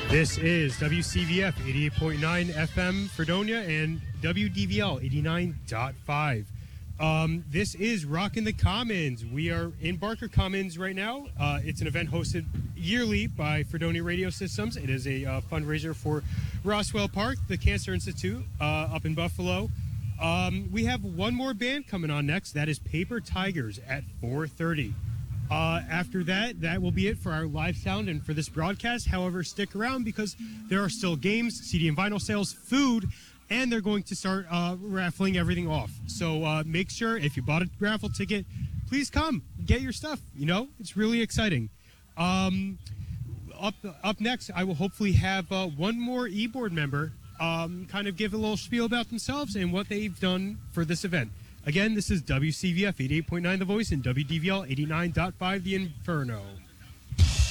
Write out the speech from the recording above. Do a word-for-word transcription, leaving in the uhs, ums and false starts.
This is W C V F eighty-eight point nine F M Fredonia and W D V L eighty-nine point five. Um, this is Rockin' the Commons. We are in Barker Commons right now. Uh, it's an event hosted yearly by Fredonia Radio Systems. It is a uh, fundraiser for Roswell Park, the Cancer Institute, uh, up in Buffalo. Um, we have one more band coming on next. That is Paper Tigers at four thirty. Uh, after that, that will be it for our live sound and for this broadcast. However, stick around because there are still games, C D and vinyl sales, food, and they're going to start uh, raffling everything off. So uh, make sure if you bought a raffle ticket, please come get your stuff. You know, it's really exciting. Um, up up next, I will hopefully have uh, one more e-board member um, kind of give a little spiel about themselves and what they've done for this event. Again, this is W C V F eighty-eight point nine The Voice and W D V L eighty-nine point five The Inferno.